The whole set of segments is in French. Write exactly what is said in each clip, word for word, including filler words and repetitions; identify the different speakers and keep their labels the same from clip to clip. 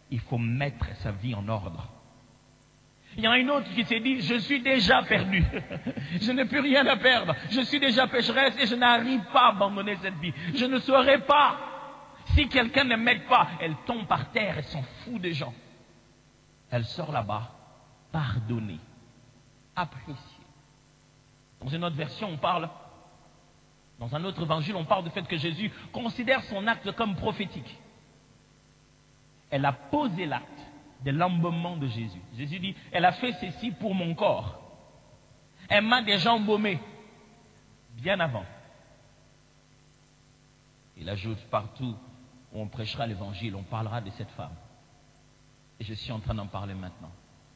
Speaker 1: il faut mettre sa vie en ordre. Il y en a une autre qui s'est dit, je suis déjà perdu. Je n'ai plus rien à perdre. Je suis déjà pécheresse et je n'arrive pas à abandonner cette vie. Je ne saurais pas. Si quelqu'un ne m'aide pas, elle tombe par terre et s'en fout des gens. Elle sort là-bas, pardonner, apprécier. Dans une autre version, on parle, dans un autre évangile, on parle du fait que Jésus considère son acte comme prophétique. Elle a posé l'acte de l'embaumement de Jésus. Jésus dit, elle a fait ceci pour mon corps. Elle m'a déjà embaumé, bien avant. Il ajoute, partout où on prêchera l'évangile, on parlera de cette femme. Et je suis en train d'en parler maintenant.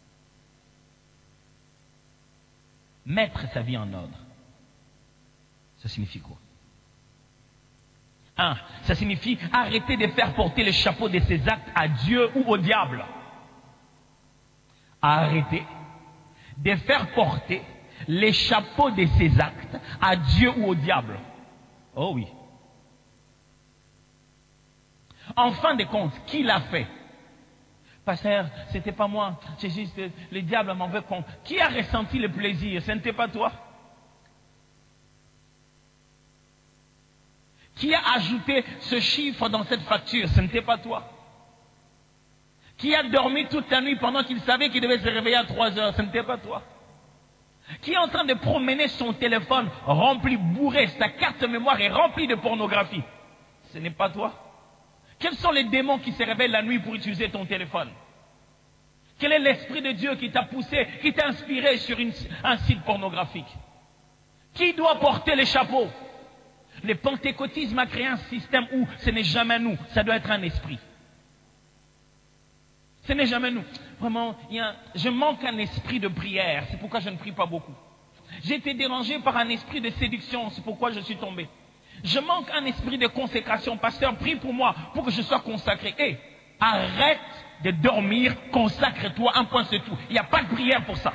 Speaker 1: Mettre sa vie en ordre, ça signifie quoi? Un, ça signifie arrêter de faire porter le chapeau de ses actes à Dieu ou au diable. Arrêter de faire porter les chapeaux de ses actes à Dieu ou au diable. Oh oui. En fin de compte, qui l'a fait? Pasteur, c'était pas moi, c'est juste le diable m'en veut compte. Qui a ressenti le plaisir? Ce n'était pas toi. Qui a ajouté ce chiffre dans cette facture? Ce n'était pas toi. Qui a dormi toute la nuit pendant qu'il savait qu'il devait se réveiller à trois heures? Ce n'était pas toi. Qui est en train de promener son téléphone rempli, bourré, sa carte mémoire est remplie de pornographie? Ce n'est pas toi. Quels sont les démons qui se réveillent la nuit pour utiliser ton téléphone? Quel est l'esprit de Dieu qui t'a poussé, qui t'a inspiré sur une, un site pornographique? Qui doit porter les chapeaux? Le pentecôtisme a créé un système où ce n'est jamais nous, ça doit être un esprit. Ce n'est jamais nous. Vraiment, il y a, je manque un esprit de prière, c'est pourquoi je ne prie pas beaucoup. J'ai été dérangé par un esprit de séduction, c'est pourquoi je suis tombé. Je manque un esprit de consécration. Pasteur, prie pour moi, pour que je sois consacré. Hé, hey, arrête de dormir, consacre-toi, un point c'est tout. Il n'y a pas de prière pour ça.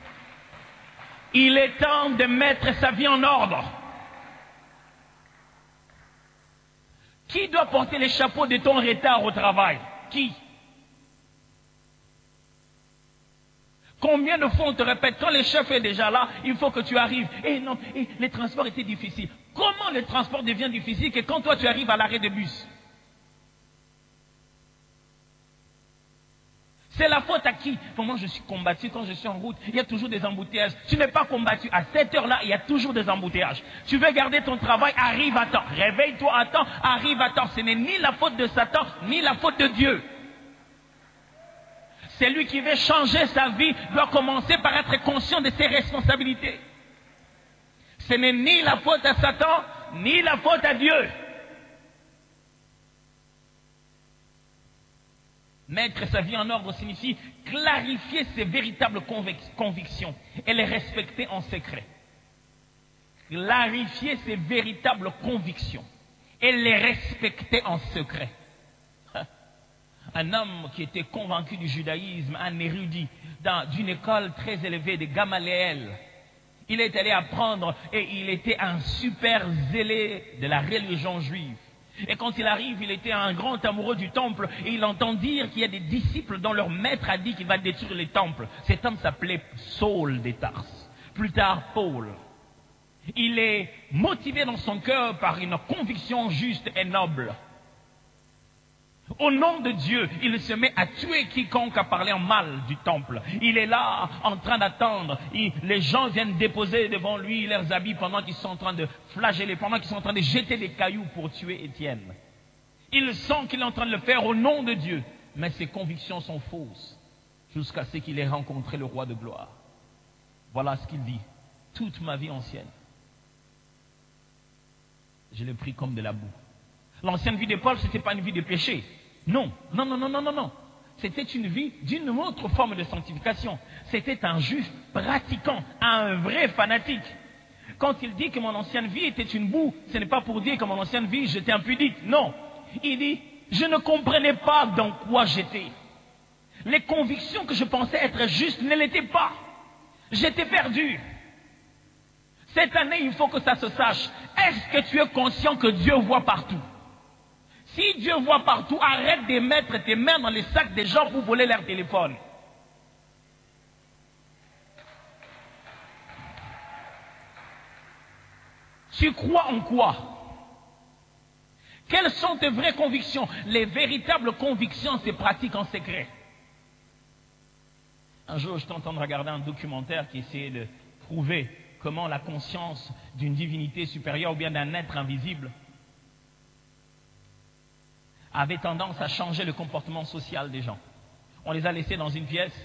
Speaker 1: Il est temps de mettre sa vie en ordre. Qui doit porter les chapeaux de ton retard au travail? Qui? Combien de fois on te répète, quand le chef est déjà là, il faut que tu arrives. Eh non, eh, les transports étaient difficiles. Comment le transport devient difficile que quand toi tu arrives à l'arrêt de bus? C'est la faute à qui? Moi je suis combattu quand je suis en route, il y a toujours des embouteillages. Tu n'es pas combattu, à cette heure-là, il y a toujours des embouteillages. Tu veux garder ton travail, arrive à temps. Réveille-toi à temps, arrive à temps. Ce n'est ni la faute de Satan, ni la faute de Dieu. Celui qui veut changer sa vie doit commencer par être conscient de ses responsabilités. Ce n'est ni la faute à Satan, ni la faute à Dieu. Mettre sa vie en ordre signifie clarifier ses véritables convictions et les respecter en secret. Clarifier ses véritables convictions et les respecter en secret. Un homme qui était convaincu du judaïsme, un érudit d'une école très élevée de Gamaliel. Il est allé apprendre et il était un super zélé de la religion juive. Et quand il arrive, il était un grand amoureux du temple et il entend dire qu'il y a des disciples dont leur maître a dit qu'il va détruire les temples. Cet homme s'appelait Saul de Tarse, plus tard Paul. Il est motivé dans son cœur par une conviction juste et noble. Au nom de Dieu, il se met à tuer quiconque a parlé en mal du temple. Il est là, en train d'attendre. Les gens viennent déposer devant lui leurs habits pendant qu'ils sont en train de flageller, pendant qu'ils sont en train de jeter des cailloux pour tuer Étienne. Il sent qu'il est en train de le faire au nom de Dieu. Mais ses convictions sont fausses, jusqu'à ce qu'il ait rencontré le roi de gloire. Voilà ce qu'il dit. Toute ma vie ancienne, je l'ai pris comme de la boue. L'ancienne vie de Paul, ce n'était pas une vie de péché. Non, non, non, non, non, non, non. C'était une vie d'une autre forme de sanctification. C'était un juif pratiquant, un vrai fanatique. Quand il dit que mon ancienne vie était une boue, ce n'est pas pour dire que mon ancienne vie, j'étais impudique. Non. Il dit, je ne comprenais pas dans quoi j'étais. Les convictions que je pensais être justes ne l'étaient pas. J'étais perdu. Cette année, il faut que ça se sache. Est-ce que tu es conscient que Dieu voit partout? Si Dieu voit partout, arrête de mettre tes mains dans les sacs des gens pour voler leur téléphone. Tu crois en quoi? Quelles sont tes vraies convictions? Les véritables convictions se pratiquent en secret. Un jour, je t'entends regarder un documentaire qui essayait de prouver comment la conscience d'une divinité supérieure ou bien d'un être invisible avait tendance à changer le comportement social des gens. On les a laissés dans une pièce,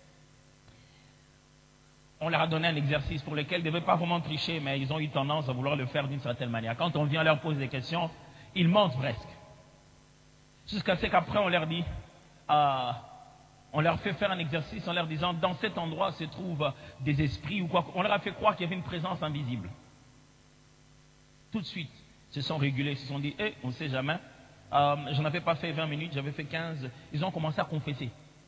Speaker 1: on leur a donné un exercice pour lequel ils ne devaient pas vraiment tricher, mais ils ont eu tendance à vouloir le faire d'une certaine manière. Quand on vient leur poser des questions, ils mentent presque. Jusqu'à ce qu'après on leur dit, euh, on leur fait faire un exercice en leur disant, dans cet endroit se trouvent des esprits ou quoi. On leur a fait croire qu'il y avait une présence invisible. Tout de suite, ils se sont régulés, ils se sont dit, eh, on ne sait jamais. Euh, je n'avais pas fait vingt minutes, j'avais fait quinze. Ils ont commencé à confesser.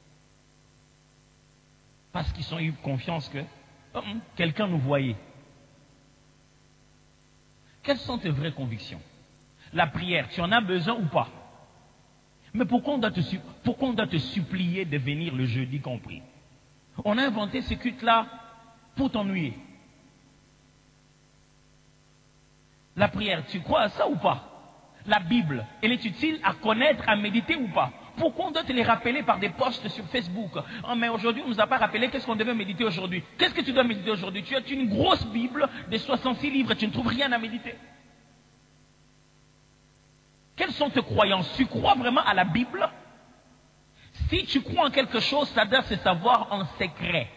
Speaker 1: Parce qu'ils ont eu confiance que oh, quelqu'un nous voyait. Quelles sont tes vraies convictions? La prière, tu en as besoin ou pas? Mais pourquoi on doit te, pourquoi on doit te supplier de venir le jeudi compris? On a inventé ce culte-là pour t'ennuyer. La prière, tu crois à ça ou pas? La Bible, elle est utile à connaître, à méditer ou pas? Pourquoi on doit te les rappeler par des posts sur Facebook? Oh, mais aujourd'hui, on ne nous a pas rappelé qu'est-ce qu'on devait méditer aujourd'hui. Qu'est-ce que tu dois méditer aujourd'hui? Tu as une grosse Bible de soixante-six livres et tu ne trouves rien à méditer. Quelles sont tes croyances? Tu crois vraiment à la Bible? Si tu crois en quelque chose, ça doit se savoir en secret.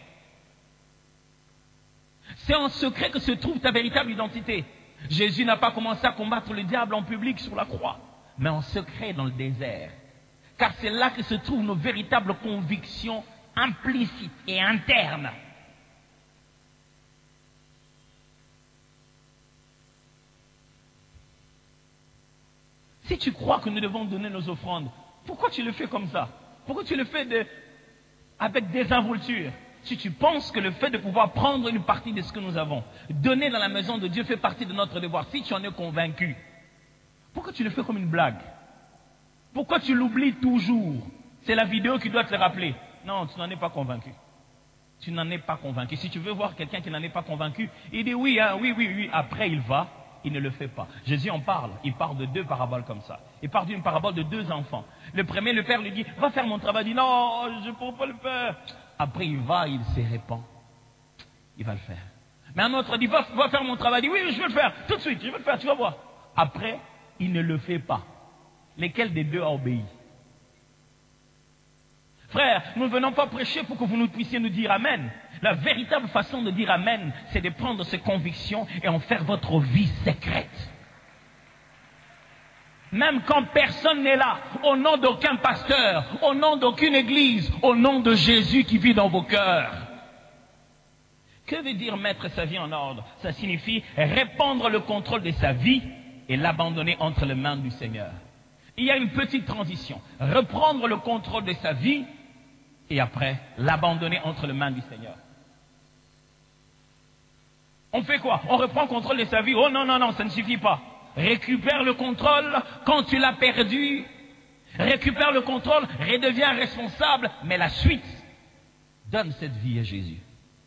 Speaker 1: C'est en secret que se trouve ta véritable identité. Jésus n'a pas commencé à combattre le diable en public sur la croix, mais en secret dans le désert. Car c'est là que se trouvent nos véritables convictions implicites et internes. Si tu crois que nous devons donner nos offrandes, pourquoi tu le fais comme ça? Pourquoi tu le fais de, avec désinvolture? Si tu penses que le fait de pouvoir prendre une partie de ce que nous avons, donner dans la maison de Dieu fait partie de notre devoir, si tu en es convaincu, pourquoi tu le fais comme une blague? Pourquoi tu l'oublies toujours? C'est la vidéo qui doit te le rappeler. Non, tu n'en es pas convaincu. Tu n'en es pas convaincu. Si tu veux voir quelqu'un qui n'en est pas convaincu, il dit oui, hein, oui, oui, oui. Après, il va, il ne le fait pas. Jésus en parle. Il parle de deux paraboles comme ça. Il parle d'une parabole de deux enfants. Le premier, le père lui dit, va faire mon travail. Il dit, non, je ne peux pas le faire. Après, il va, il se répand. Il va le faire. Mais un autre dit, va, va faire mon travail. Il dit, oui, oui, je vais le faire. Tout de suite, je vais le faire, tu vas voir. Après, il ne le fait pas. Lesquels des deux a obéi? Frère, nous ne venons pas prêcher pour que vous nous puissiez nous dire Amen. La véritable façon de dire Amen, c'est de prendre ces convictions et en faire votre vie secrète. Même quand personne n'est là, au nom d'aucun pasteur, au nom d'aucune église, au nom de Jésus qui vit dans vos cœurs. Que veut dire mettre sa vie en ordre? Ça signifie répandre le contrôle de sa vie et l'abandonner entre les mains du Seigneur. Il y a une petite transition. Reprendre le contrôle de sa vie et après l'abandonner entre les mains du Seigneur. On fait quoi? On reprend le contrôle de sa vie. Oh non, non, non, ça ne suffit pas. Récupère le contrôle quand tu l'as perdu. Récupère le contrôle, redeviens responsable. Mais la suite, donne cette vie à Jésus.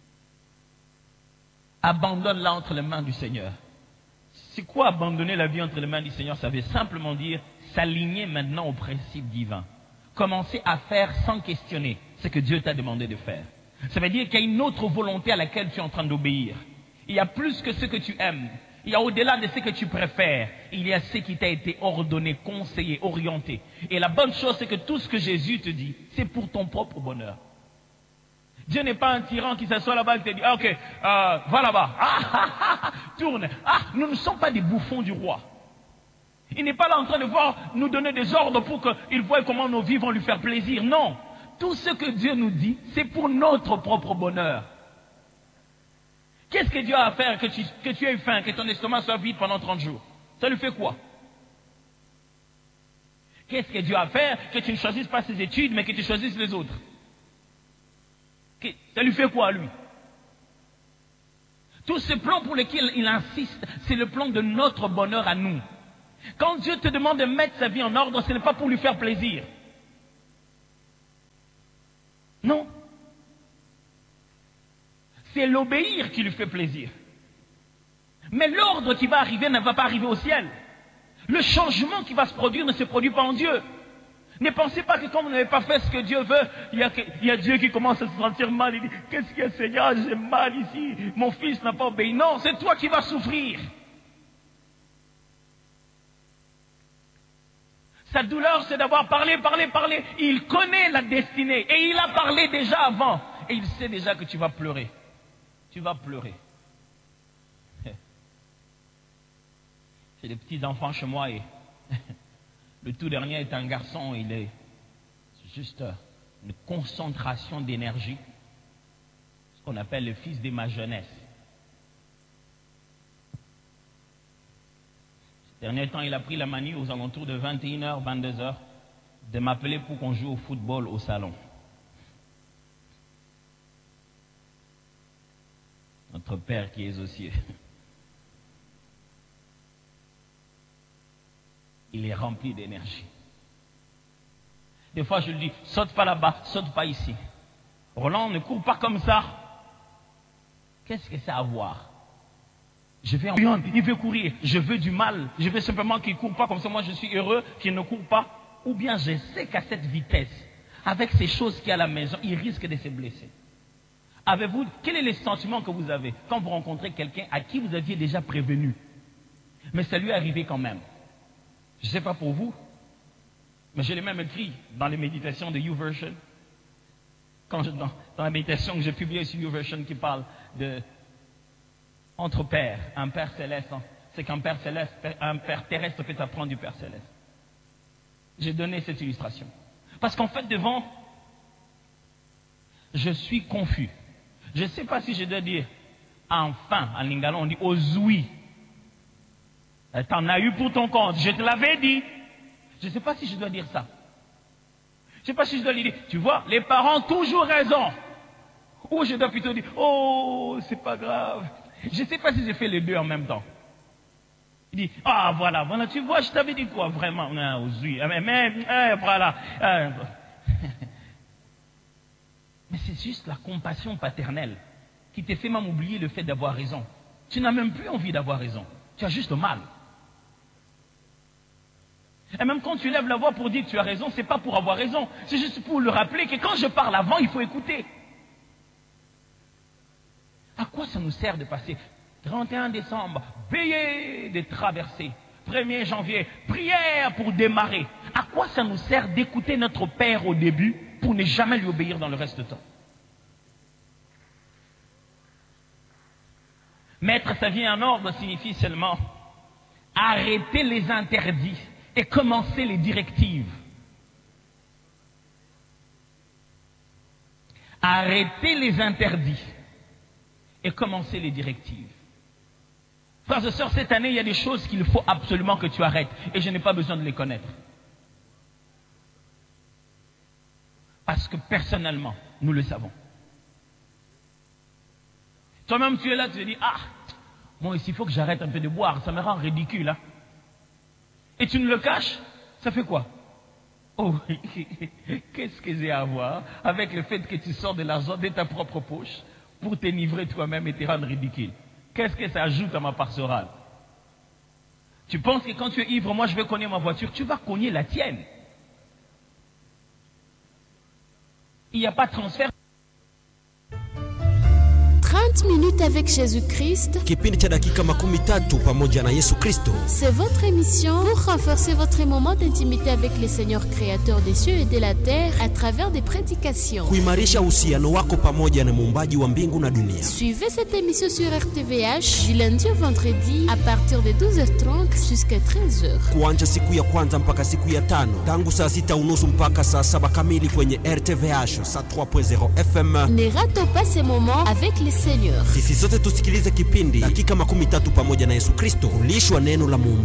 Speaker 1: Abandonne-la entre les mains du Seigneur. C'est quoi abandonner la vie entre les mains du Seigneur? Ça veut simplement dire s'aligner maintenant au principe divin. Commencer à faire sans questionner ce que Dieu t'a demandé de faire. Ça veut dire qu'il y a une autre volonté à laquelle tu es en train d'obéir. Il y a plus que ce que tu aimes. Il y a au-delà de ce que tu préfères. Il y a ce qui t'a été ordonné, conseillé, orienté. Et la bonne chose, c'est que tout ce que Jésus te dit, c'est pour ton propre bonheur. Dieu n'est pas un tyran qui s'assoit là-bas et te dit, ah, ok, euh, va là-bas. Ah, ah, ah, tourne. Ah, nous ne sommes pas des bouffons du roi. Il n'est pas là en train de voir nous donner des ordres pour qu'il voie comment nos vies vont lui faire plaisir. Non. Tout ce que Dieu nous dit, c'est pour notre propre bonheur. Qu'est-ce que Dieu a à faire que tu, que tu aies faim, que ton estomac soit vide pendant trente jours? Ça lui fait quoi? Qu'est-ce que Dieu a à faire que tu ne choisisses pas ses études, mais que tu choisisses les autres? Ça lui fait quoi, lui? Tout ce plan pour lequel il insiste, c'est le plan de notre bonheur à nous. Quand Dieu te demande de mettre sa vie en ordre, ce n'est pas pour lui faire plaisir. Non. C'est l'obéir qui lui fait plaisir. Mais l'ordre qui va arriver ne va pas arriver au ciel. Le changement qui va se produire ne se produit pas en Dieu. Ne pensez pas que quand vous n'avez pas fait ce que Dieu veut, il y a, il y a Dieu qui commence à se sentir mal. Il dit, qu'est-ce qu'il y a, Seigneur, j'ai mal ici. Mon fils n'a pas obéi. Non, c'est toi qui vas souffrir. Sa douleur, c'est d'avoir parlé, parlé, parlé. Il connaît la destinée et il a parlé déjà avant. Et il sait déjà que tu vas pleurer. Tu vas pleurer. J'ai des petits enfants chez moi et le tout dernier est un garçon. Il est juste une concentration d'énergie. Ce qu'on appelle le fils de ma jeunesse. Ces derniers temps, il a pris la manie aux alentours de vingt et une heures, vingt-deux heures de m'appeler pour qu'on joue au football au salon. Notre Père qui est aux cieux. Il est rempli d'énergie. Des fois, je lui dis, saute pas là-bas, saute pas ici. Roland, ne cours pas comme ça. Qu'est-ce que ça a à voir? Je vais en... Il veut courir. Je veux du mal. Je veux simplement qu'il ne court pas comme ça. Moi, je suis heureux qu'il ne court pas. Ou bien je sais qu'à cette vitesse, avec ces choses qu'il y a à la maison, il risque de se blesser. Avez-vous, quel est le sentiment que vous avez quand vous rencontrez quelqu'un à qui vous aviez déjà prévenu, mais ça lui est arrivé quand même? Je ne sais pas pour vous, mais je l'ai même écrit dans les méditations de YouVersion. Quand je, dans, dans la méditation que j'ai publiée sur YouVersion qui parle de entre pères, un père céleste, c'est qu'un père céleste, un père terrestre peut apprendre du père céleste. J'ai donné cette illustration. Parce qu'en fait, devant, je suis confus. Je ne sais pas si je dois dire enfin, en lingala, on dit ozui. T'en as eu pour ton compte, je te l'avais dit. Je ne sais pas si je dois dire ça. Je ne sais pas si je dois lui dire, tu vois, les parents ont toujours raison. Ou je dois plutôt dire, oh, c'est pas grave. Je ne sais pas si j'ai fait les deux en même temps. Il dit, ah voilà, voilà, tu vois, je t'avais dit quoi, vraiment, non, ozui. Mais, mais, eh, voilà. Euh, Mais c'est juste la compassion paternelle qui te fait même oublier le fait d'avoir raison. Tu n'as même plus envie d'avoir raison. Tu as juste mal. Et même quand tu lèves la voix pour dire que tu as raison, ce n'est pas pour avoir raison. C'est juste pour le rappeler que quand je parle avant, il faut écouter. À quoi ça nous sert de passer trente et un décembre, veillée de traverser, premier janvier, prière pour démarrer? À quoi ça nous sert d'écouter notre Père au début pour ne jamais lui obéir dans le reste du temps? Mettre sa vie en ordre signifie seulement arrêter les interdits et commencer les directives. Arrêter les interdits et commencer les directives. Frères et sœurs, cette année, il y a des choses qu'il faut absolument que tu arrêtes et je n'ai pas besoin de les connaître. Parce que personnellement, nous le savons. Toi-même, tu es là, tu te dis, ah, moi ici, il faut que j'arrête un peu de boire, ça me rend ridicule. Hein? Et tu ne le caches, ça fait quoi? Oh, qu'est-ce que j'ai à voir avec le fait que tu sors de l'argent de ta propre poche pour t'enivrer toi-même et te rendre ridicule? Qu'est-ce que ça ajoute à ma pastorale? Tu penses que quand tu es ivre, moi je vais cogner ma voiture, tu vas cogner la tienne. Il n'y a pas de transfert.
Speaker 2: trente minutes avec Jésus-Christ.
Speaker 3: Kipindi cha dakika makumi tatu pamoja na Yesu Kristo.
Speaker 2: C'est votre émission pour renforcer votre moment d'intimité avec le Seigneur créateur des cieux et de la terre à travers des prédications.
Speaker 3: Kuimarisha uhusiano wako pamoja na muumbaji wa mbingu na dunia.
Speaker 2: Suivez cette émission sur R T V H du lundi au vendredi à partir de douze heures trente jusqu'à treize heures.
Speaker 3: Kuanza siku ya kwanza mpaka siku ya tano. Tangu saa sita unusu mpaka saa saba kamili kwenye R T V H saa trois point zéro F M.
Speaker 2: Ne ratez pas ces moments avec le Seigneur.
Speaker 3: Sisi sote tusikilize kipindi dakika makumi tatu pamoja na Yesu Kristo, kulishwa neno la Mungu.